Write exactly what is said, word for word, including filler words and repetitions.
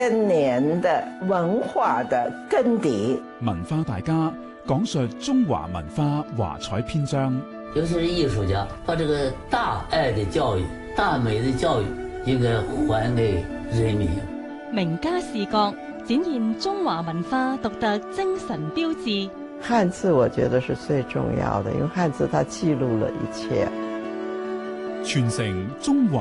千年的文化的根底。 文化大家講述中華文化華彩篇章， 尤其是藝術家把這個大愛的教育、大美的教育應該還給人民。 名家視覺展現中華文化獨特精神標誌。 漢字我覺得是最重要的，因為漢字它記錄了一切， 傳承中華